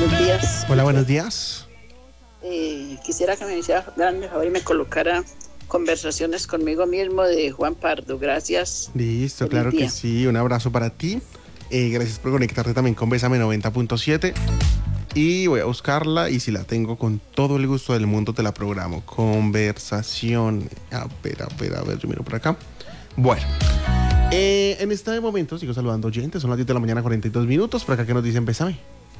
buenos días. Hola, buenos días. Quisiera que me hiciera grande favor y me colocara Conversaciones conmigo mismo de Juan Pardo. Gracias. Listo, Feliz claro día. que sí. Un abrazo para ti. Gracias por conectarte también con Bésame 90.7. Y voy a buscarla y si la tengo con todo el gusto del mundo te la programo. Conversación. A ver, yo miro por acá. Bueno. En este momento sigo saludando oyentes. Son las 10 de la mañana, 42 minutos. Por acá que nos dicen Bésame.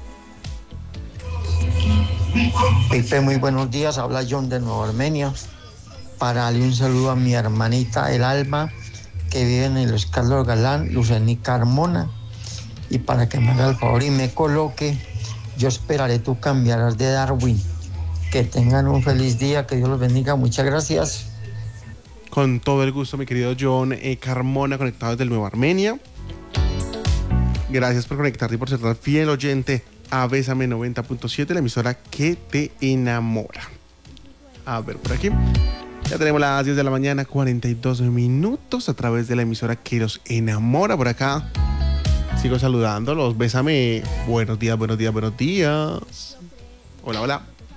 Pipe, muy buenos días. Habla John de Nueva Armenia. Para darle un saludo a mi hermanita El Alma, que vive en el Luis Carlos Galán, Lucení Carmona. Y para que me haga el favor y me coloque, Yo esperaré, tú cambiarás de Darwin. Que tengan un feliz día, que Dios los bendiga. Muchas gracias. Con todo el gusto, mi querido John Carmona, conectado desde el Nueva Armenia. Gracias por conectarte y por ser tan fiel oyente a Bésame 90.7, la emisora que te enamora. A ver, por aquí. Ya tenemos las 10 de la mañana, 42 minutos a través de la emisora que los enamora. Por acá sigo saludándolos. Bésame. Buenos días, buenos días, buenos días. Hola, hola.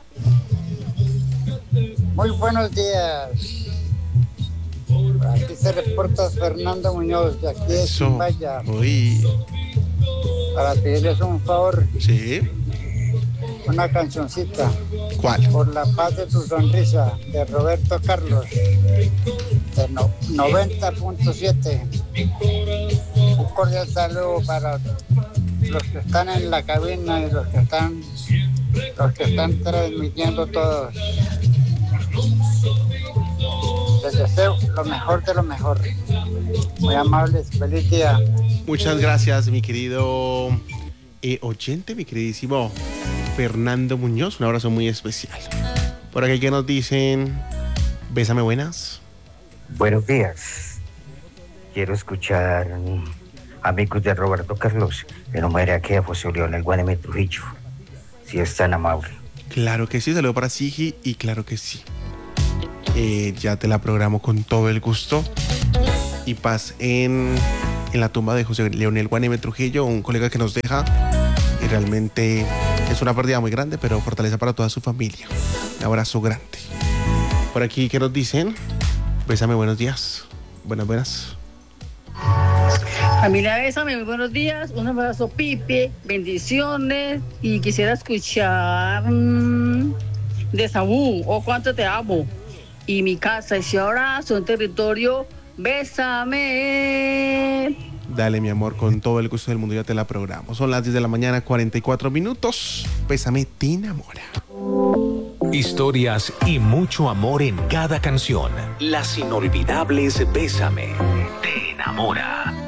Muy buenos días. Aquí se reporta Fernando Muñoz, de aquí de Zimbaya. Uy. Para pedirles un favor. Sí. Una cancioncita. ¿Cuál? Por la paz de tu sonrisa, de Roberto Carlos, de 90.7. Un cordial saludo para los que están en la cabina y los que están transmitiendo todos. Les deseo lo mejor de lo mejor. Muy amables, feliz día. Muchas gracias, mi querido oyente, mi queridísimo Fernando Muñoz. Un abrazo muy especial. Por aquí que nos dicen, Bésame, buenas. Buenos días. Quiero escuchar Amigos de Roberto Carlos, en homenaje a José Leonel Guaneme Trujillo, si es tan amable. Claro que sí, saludo para Sigi y claro que sí. Ya te la programo con todo el gusto. Y paz en la tumba de José Leonel Guaneme Trujillo, un colega que nos deja. Y realmente es una pérdida muy grande, pero fortaleza para toda su familia. Un abrazo grande. Por aquí, ¿qué nos dicen? Bésame, buenos días. Buenas. Familia Bésame, muy buenos días. Un abrazo, Pipe. Bendiciones. Y quisiera escuchar de Saúl, o Cuánto te amo. Y mi casa, ese abrazo en territorio, Bésame. Dale, mi amor, con todo el gusto del mundo ya te la programo. Son las 10 de la mañana, 44 minutos. Bésame, te enamora. Historias y mucho amor en cada canción. Las inolvidables Bésame, te enamora.